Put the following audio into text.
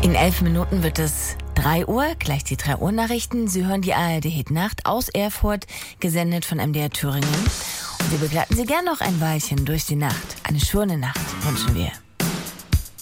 In 11 Minuten wird es 3 Uhr, gleich die 3 Uhr Nachrichten. Sie hören die ARD Hit Nacht aus Erfurt, gesendet von MDR Thüringen. Und wir begleiten Sie gern noch ein Weilchen durch die Nacht. Eine schöne Nacht wünschen wir.